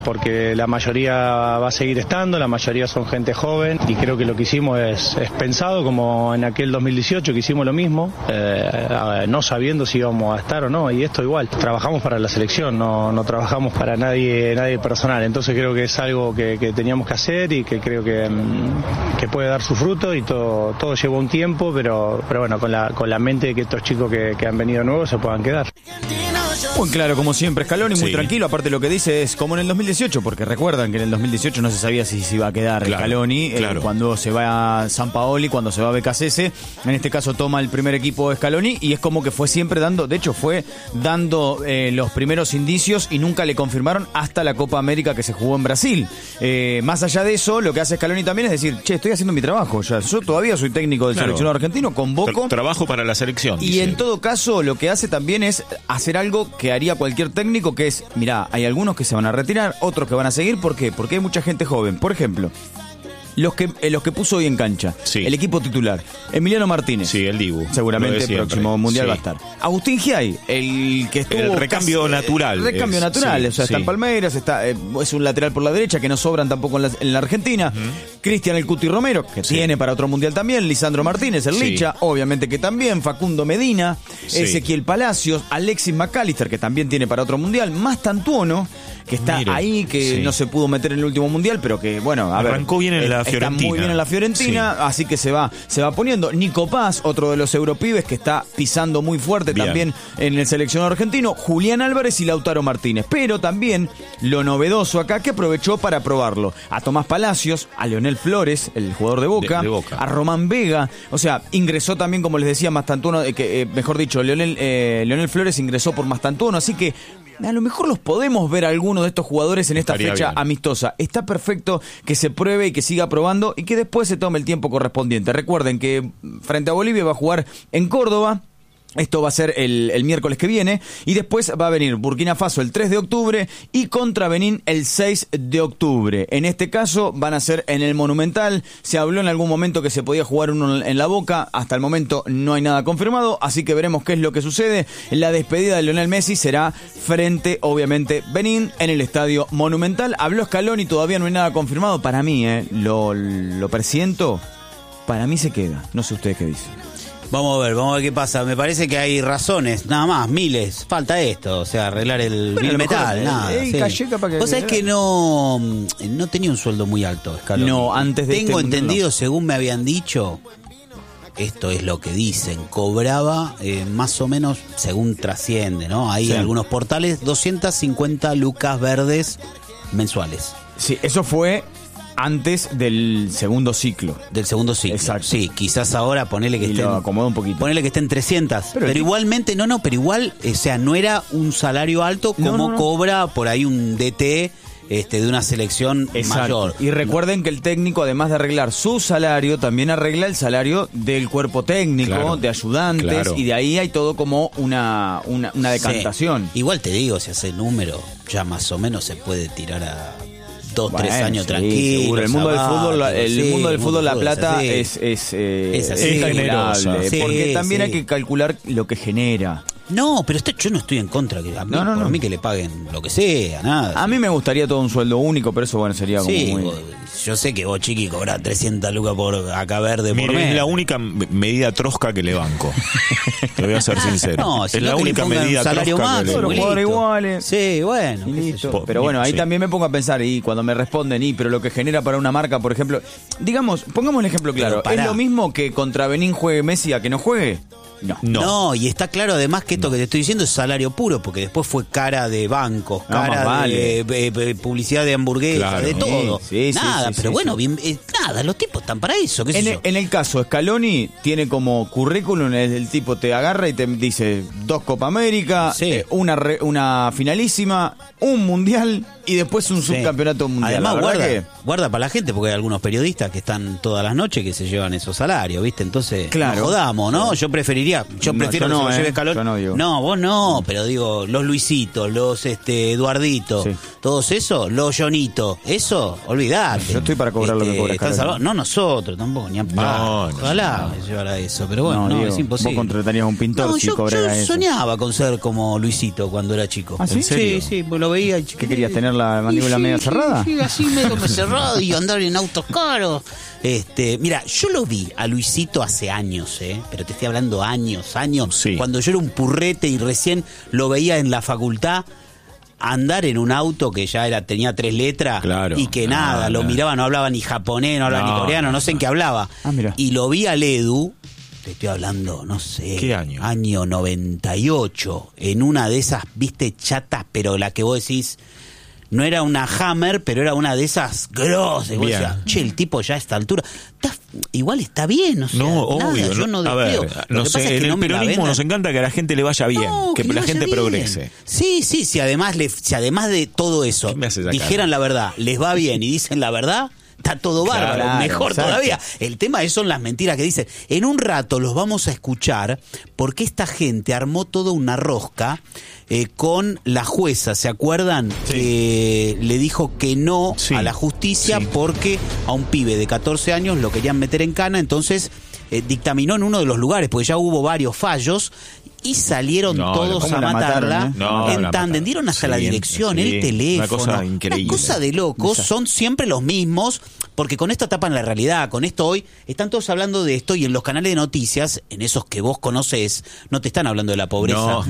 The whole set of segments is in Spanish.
porque la mayoría va a seguir estando, la mayoría son gente joven y creo que lo que hicimos es pensado como en aquel 2018 que hicimos lo mismo, no sabiendo si íbamos a estar o no, y esto igual, trabajamos para la selección, no trabajamos para nadie personal, entonces creo que es algo que teníamos que hacer y que creo que puede dar su fruto y todo llevó un tiempo, pero bueno, con la mente de que estos chicos que han venido nuevos se puedan quedar. Muy claro, como siempre, Scaloni, muy tranquilo. Aparte lo que dice es como en el 2018, porque recuerdan que en el 2018 no se sabía si se iba a quedar Scaloni, cuando se va a Sampaoli, cuando se va a Becasese. En este caso toma el primer equipo Scaloni y es como que fue siempre dando los primeros indicios y nunca le confirmaron hasta la Copa América que se jugó en Brasil. Más allá de eso, lo que hace Scaloni también es decir, estoy haciendo mi trabajo, yo todavía soy técnico del seleccionado argentino, convoco. Trabajo para la selección. Y en todo caso, lo que hace también es hacer algo que haría cualquier técnico, que es, mirá, hay algunos que se van a retirar, otros que van a seguir. ¿Por qué? Porque hay mucha gente joven. Por ejemplo, los que puso hoy en cancha, el equipo titular, Emiliano Martínez, el Dibu, seguramente el próximo mundial va a estar. Agustín Giai, el que estuvo el recambio natural, o sea, está en Palmeiras, es un lateral por la derecha que no sobran tampoco en la Argentina. Cristian el Cuti Romero, que tiene para otro mundial también. Lisandro Martínez, el Licha, obviamente que también. Facundo Medina, Ezequiel Palacios, Alexis McAllister, que también tiene para otro mundial. Mastantuono, que está ahí, que no se pudo meter en el último mundial, pero que, bueno, arrancó bien en la Fiorentina. Está muy bien en la Fiorentina, así que se va poniendo. Nico Paz, otro de los europibes que está pisando muy fuerte también en el seleccionado argentino. Julián Álvarez y Lautaro Martínez. Pero también lo novedoso acá, que aprovechó para probarlo a Tomás Palacios, a Leonel Flores, el jugador de Boca, a Román Vega. O sea, ingresó también, como les decía, Mastantuono, mejor dicho, Leonel Flores ingresó por Mastantuono, así que a lo mejor los podemos ver a algunos de estos jugadores en esta fecha amistosa. Está perfecto que se pruebe y que siga probando y que después se tome el tiempo correspondiente. Recuerden que frente a Bolivia va a jugar en Córdoba. Esto va a ser el miércoles que viene. Y después va a venir Burkina Faso el 3 de octubre y contra Benín el 6 de octubre. En este caso van a ser en el Monumental. Se habló en algún momento que se podía jugar uno en La Boca. Hasta el momento no hay nada confirmado, así que veremos qué es lo que sucede. La despedida de Lionel Messi será frente, obviamente, Benín en el Estadio Monumental. Habló Scaloni, todavía no hay nada confirmado. Para mí, lo presiento. Para mí se queda. No sé ustedes qué dicen. Vamos a ver qué pasa. Me parece que hay razones, nada más, miles. Falta esto, o sea, arreglar el metal, nada. Vos sabés que no tenía un sueldo muy alto, Scaloni. No, antes de Tengo entendido, según me habían dicho, esto es lo que dicen, cobraba más o menos, según trasciende, ¿no? Hay algunos portales, 250 lucas verdes mensuales. Sí, eso fue antes del segundo ciclo. Del segundo ciclo. Exacto. Sí, quizás ahora ponele que lo acomoda un poquito. Ponele que estén 300. Pero igualmente, pero igual, o sea, no era un salario alto como cobra por ahí un DT de una selección mayor. Y recuerden que el técnico, además de arreglar su salario, también arregla el salario del cuerpo técnico, de ayudantes, y de ahí hay todo como una decantación. Sí. Igual te digo, si hace número, ya más o menos se puede tirar a 2-3 años tranquilo. Seguro. El mundo del fútbol, la plata es generosa. Porque también hay que calcular lo que genera. No, pero yo no estoy en contra. A mí que le paguen lo que sea, nada. A mí me gustaría todo un sueldo único, pero eso bueno sería como muy... Yo sé que vos, Chiqui, cobrás 300 lucas por acá verde por mes. Es la única medida trosca que le banco. Te voy a ser sincero. No, es la única medida salario trosca máximo, los jugadores iguales. Sí, bueno. Listo. Pero bueno, ahí también me pongo a pensar, y cuando me responden, pero lo que genera para una marca, por ejemplo, digamos, pongamos un ejemplo claro. ¿Es lo mismo que contra Benín juegue Messi a que no juegue? No, y está claro además que esto que te estoy diciendo es salario puro, porque después fue cara de bancos, cara de publicidad de hamburguesas, de todo. Pero bueno, bien, nada, los tipos están para eso. En el caso Scaloni tiene como currículum, el tipo te agarra y te dice 2 Copa América, una finalísima, un mundial y después un subcampeonato mundial. Además guarda para la gente, porque hay algunos periodistas que están todas las noches que se llevan esos salarios, ¿viste? Entonces, no jodamos, ¿no? Yo prefiero que se lo lleve Scaloni. No, vos no, pero digo, los Luisitos, los Eduarditos, todos esos, los Jonitos, eso, olvidate. Yo estoy para cobrar lo que cobra Scaloni. No nosotros tampoco, ni a ojalá me llevara eso, pero bueno, Diego, es imposible. Vos contratarías a un pintor si cobrara eso. Yo soñaba con ser como Luisito cuando era chico. ¿Ah, sí? Sí, pues lo veía. ¿Qué querías tener la mandíbula medio cerrada? Sí, así medio cerrado y andar en autos caros. Mira, yo lo vi a Luisito hace años, pero te estoy hablando años, sí. Cuando yo era un purrete y recién lo veía en la facultad andar en un auto que ya tenía 3 letras, claro, y que nada, lo miraba, no hablaba ni japonés, no hablaba ni coreano, no sé en qué hablaba. Y lo vi al Edu, te estoy hablando, no sé, ¿qué año? Año 98, en una de esas, viste, chatas, pero la que vos decís, no era una Hammer, pero era una de esas grosas. Vos decías, che, el tipo ya a esta altura igual está bien, o sea, no, nada, obvio, yo no deseo. No sé, en el peronismo nos encanta que a la gente le vaya bien, que la gente progrese. Sí, si además de todo eso dijeran la verdad, les va bien y dicen la verdad, está todo bárbaro, claro, mejor exacto. Todavía. El tema son las mentiras que dicen. En un rato los vamos a escuchar porque esta gente armó toda una rosca con la jueza, ¿se acuerdan? Sí. Que le dijo que no a la justicia porque a un pibe de 14 años lo querían meter en cana, entonces dictaminó en uno de los lugares, porque ya hubo varios fallos, y salieron todos a matarla en tándem. Dieron hasta la dirección, el teléfono. Una cosa increíble. Una cosa de locos. Son siempre los mismos, porque con esto tapan la realidad. Con esto hoy están todos hablando de esto, y en los canales de noticias, en esos que vos conocés, no te están hablando de la pobreza.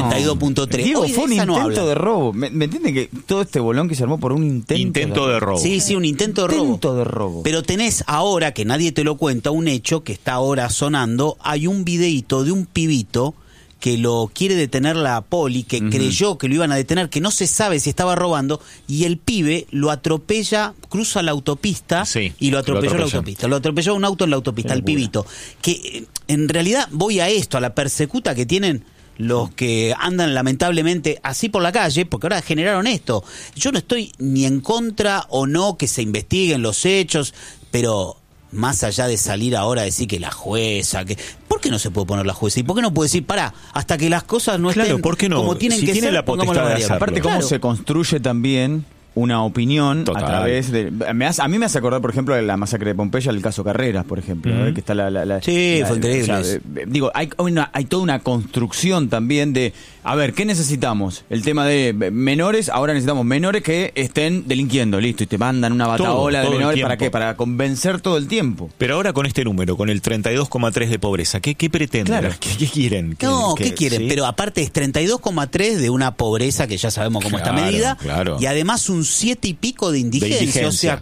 32.3. Diego, fue un intento de robo. ¿Me entienden que todo este bolón que se armó por un intento de robo? Sí, un intento de robo. Pero tenés ahora, que nadie te lo cuenta, un hecho que está ahora sonando. Hay un videíto de un pibito que lo quiere detener la poli, que creyó que lo iban a detener, que no se sabe si estaba robando, y el pibe lo atropella, cruza la autopista y lo atropelló en la autopista. Lo atropelló un auto en la autopista, el pibito. Que en realidad voy a esto, a la persecuta que tienen los que andan lamentablemente así por la calle, porque ahora generaron esto. Yo no estoy ni en contra o no que se investiguen los hechos, pero más allá de salir ahora a decir que la jueza, ¿por qué no se puede poner la jueza? ¿Y por qué no puede decir, hasta que las cosas no estén como tienen que ser? La potestad de aparte, cómo se construye también una opinión a través de... A mí me hace acordar, por ejemplo, de la masacre de Pompeya, el caso Carreras, por ejemplo, que está fue increíble. O sea, digo, hay toda una construcción también de, a ver, ¿qué necesitamos? El tema de menores, ahora necesitamos menores que estén delinquiendo, listo, y te mandan una bataola de menores, ¿para qué? Para convencer todo el tiempo. Pero ahora con este número, con el 32,3 de pobreza, ¿qué pretenden? Claro. ¿Qué quieren? ¿Qué quieren? ¿Sí? Pero aparte es 32,3 de una pobreza que ya sabemos cómo está medida, y además un 7 y pico de indigencia. O sea,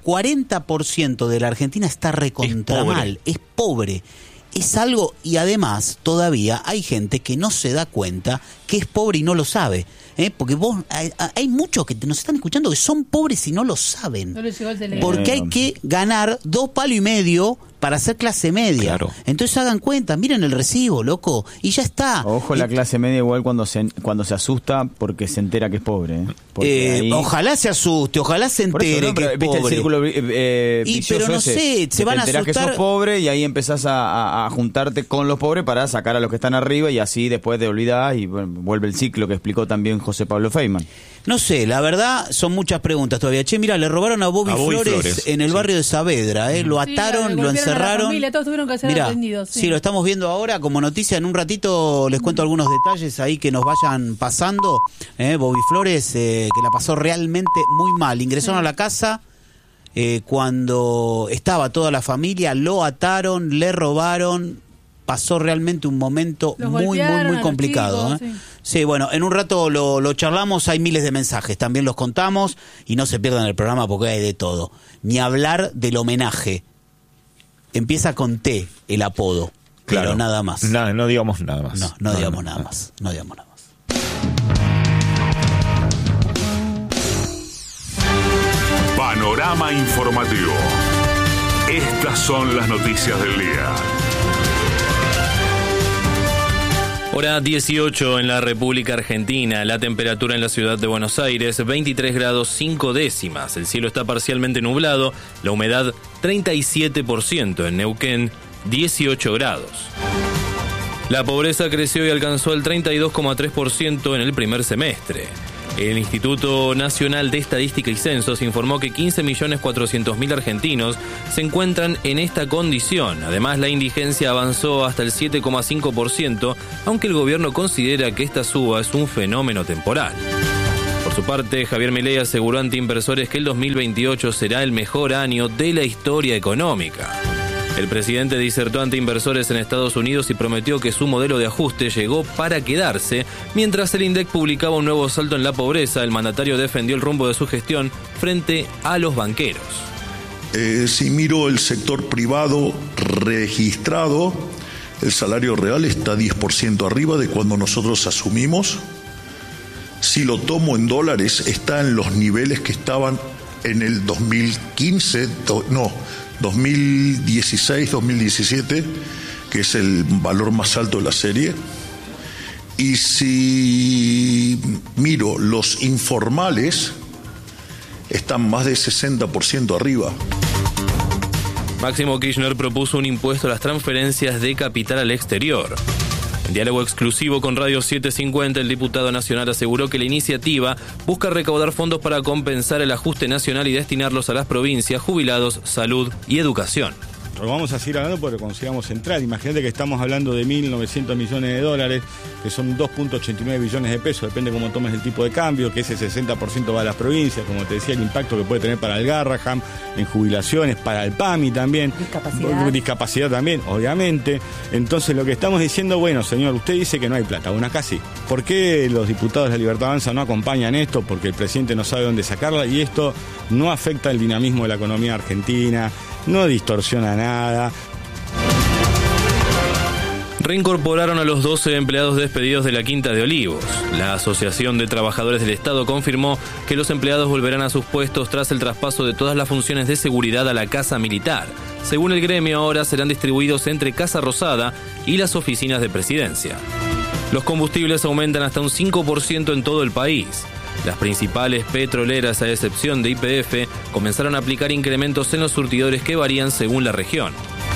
40% de la Argentina está recontra mal, es pobre. Es algo, y además todavía hay gente que no se da cuenta que es pobre y no lo sabe. Porque hay muchos que nos están escuchando que son pobres y no lo saben. No les llegó el teléfono. Porque hay que ganar 2,5 palos para ser clase media. Claro. Entonces hagan cuenta, miren el recibo, loco, y ya está. Ojo, la clase media igual cuando se asusta porque se entera que es pobre. Ahí... Ojalá se asuste, ojalá se entere que es pobre. El círculo pero no sé, se van a asustar. Que sos pobre y ahí empezás a juntarte con los pobres para sacar a los que están arriba, y así después te olvidás y vuelve el ciclo que explicó también José Pablo Feynman. No sé, la verdad son muchas preguntas todavía. Che, mira, le robaron a Bobby Flores en el barrio de Saavedra, lo ataron, lo encerraron. Familia, todos tuvieron que ser atendidos. Sí, lo estamos viendo ahora como noticia. En un ratito les cuento algunos detalles ahí que nos vayan pasando. Bobby Flores, que la pasó realmente muy mal. Ingresaron a la casa cuando estaba toda la familia, lo ataron, le robaron. Pasó realmente un momento muy complicado. Chicos, sí, bueno, en un rato lo charlamos, hay miles de mensajes, también los contamos, y no se pierdan el programa porque hay de todo. Ni hablar del homenaje. Empieza con T, el apodo, pero nada más. No digamos nada más. No digamos nada más. No digamos nada más. Panorama informativo. Estas son las noticias del día. Hora 18 en la República Argentina. La temperatura en la ciudad de Buenos Aires, 23 grados 5 décimas. El cielo está parcialmente nublado. La humedad, 37%. En Neuquén, 18 grados. La pobreza creció y alcanzó el 32,3% en el primer semestre. El Instituto Nacional de Estadística y Censos informó que 15.400.000 argentinos se encuentran en esta condición. Además, la indigencia avanzó hasta el 7,5%, aunque el gobierno considera que esta suba es un fenómeno temporal. Por Por su parte, Javier Milei aseguró ante inversores que el 2028 será el mejor año de la historia económica. El presidente disertó ante inversores en Estados Unidos y prometió que su modelo de ajuste llegó para quedarse. Mientras el INDEC publicaba un nuevo salto en la pobreza, el mandatario defendió el rumbo de su gestión frente a los banqueros. Si miro el sector privado registrado, el salario real está 10% arriba de cuando nosotros asumimos. Si lo tomo en dólares, está en los niveles que estaban en el 2016, 2017, que es el valor más alto de la serie. Y si miro los informales, están más de 60% arriba. Máximo Kirchner propuso un impuesto a las transferencias de capital al exterior. En diálogo exclusivo con Radio 750, el diputado nacional aseguró que la iniciativa busca recaudar fondos para compensar el ajuste nacional y destinarlos a las provincias, jubilados, salud y educación. Lo vamos a seguir hablando porque consigamos entrar. Imagínate que estamos hablando de 1.900 millones de dólares, que son 2.89 billones de pesos, depende cómo tomes el tipo de cambio, que ese 60% va a las provincias, como te decía, el impacto que puede tener para el Garraham, en jubilaciones, para el PAMI también, discapacidad también, obviamente. Entonces lo que estamos diciendo, bueno, señor, usted dice que no hay plata, bueno, acá sí. ¿Por qué los diputados de la Libertad Avanza no acompañan esto? Porque el presidente no sabe dónde sacarla y esto no afecta el dinamismo de la economía argentina, no distorsiona nada. Reincorporaron a los 12 empleados despedidos de la Quinta de Olivos. La Asociación de Trabajadores del Estado confirmó que los empleados volverán a sus puestos tras el traspaso de todas las funciones de seguridad a la Casa Militar. Según el gremio, ahora serán distribuidos entre Casa Rosada y las oficinas de Presidencia. Los combustibles aumentan hasta un 5% en todo el país. Las principales petroleras, a excepción de YPF, comenzaron a aplicar incrementos en los surtidores que varían según la región.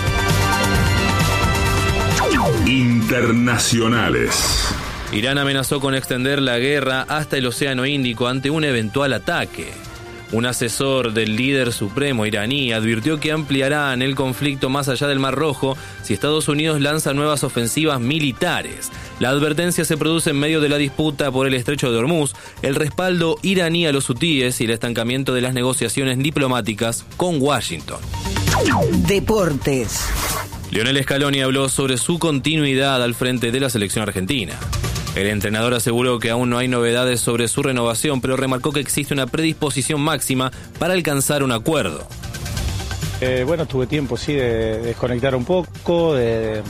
Internacionales. Irán amenazó con extender la guerra hasta el Océano Índico ante un eventual ataque. Un asesor del líder supremo iraní advirtió que ampliarán el conflicto más allá del Mar Rojo si Estados Unidos lanza nuevas ofensivas militares. La advertencia se produce en medio de la disputa por el estrecho de Hormuz, el respaldo iraní a los hutíes y el estancamiento de las negociaciones diplomáticas con Washington. Deportes. Lionel Scaloni habló sobre su continuidad al frente de la selección argentina. El entrenador aseguró que aún no hay novedades sobre su renovación, pero remarcó que existe una predisposición máxima para alcanzar un acuerdo. Bueno, tuve tiempo, sí, de desconectar un poco, de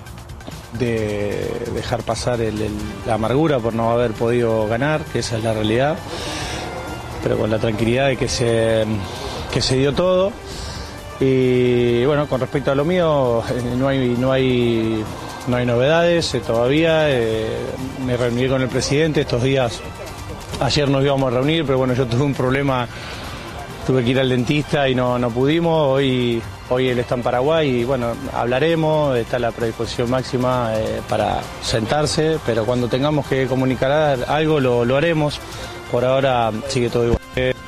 dejar pasar la amargura por no haber podido ganar, que esa es la realidad, pero con la tranquilidad de que se dio todo. Y bueno, con respecto a lo mío, no hay novedades todavía. Me reuní con el presidente estos días. Ayer nos íbamos a reunir, pero bueno, yo tuve un problema, tuve que ir al dentista y no pudimos. Hoy él está en Paraguay y bueno, hablaremos, está la predisposición máxima para sentarse, pero cuando tengamos que comunicar algo lo haremos. Por ahora sigue todo igual.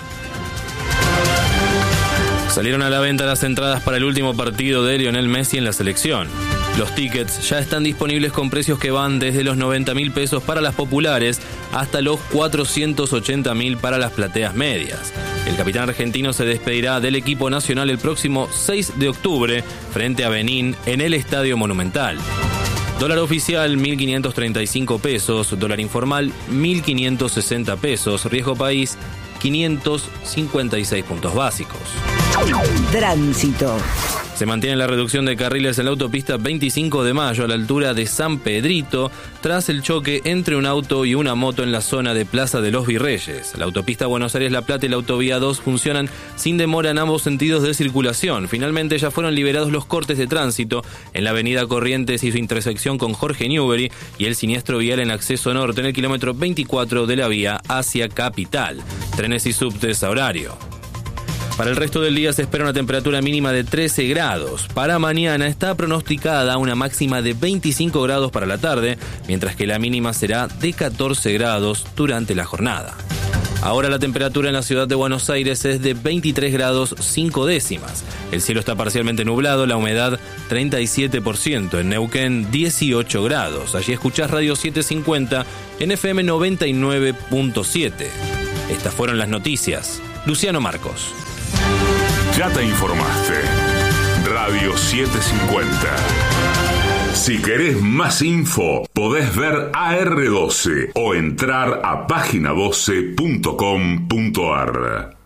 Salieron a la venta las entradas para el último partido de Lionel Messi en la selección. Los tickets ya están disponibles con precios que van desde los 90.000 pesos para las populares hasta los 480.000 para las plateas medias. El capitán argentino se despedirá del equipo nacional el próximo 6 de octubre frente a Benín en el Estadio Monumental. Dólar oficial 1.535 pesos, dólar informal 1.560 pesos, riesgo país 556 puntos básicos. Tránsito. Se mantiene la reducción de carriles en la autopista 25 de Mayo a la altura de San Pedrito tras el choque entre un auto y una moto en la zona de Plaza de los Virreyes. La autopista Buenos Aires-La Plata y la autovía 2 funcionan sin demora en ambos sentidos de circulación. Finalmente ya fueron liberados los cortes de tránsito en la avenida Corrientes y su intersección con Jorge Newbery y el siniestro vial en acceso norte en el kilómetro 24 de la vía hacia Capital. Trenes y subtes a horario. Para el resto del día se espera una temperatura mínima de 13 grados. Para mañana está pronosticada una máxima de 25 grados para la tarde, mientras que la mínima será de 14 grados durante la jornada. Ahora la temperatura en la ciudad de Buenos Aires es de 23 grados 5 décimas. El cielo está parcialmente nublado, la humedad 37%. En Neuquén 18 grados. Allí escuchás Radio 750 en FM 99.7. Estas fueron las noticias. Luciano Marcos. Ya te informaste. Radio 750. Si querés más info, podés ver AR12 o entrar a página12.com.ar.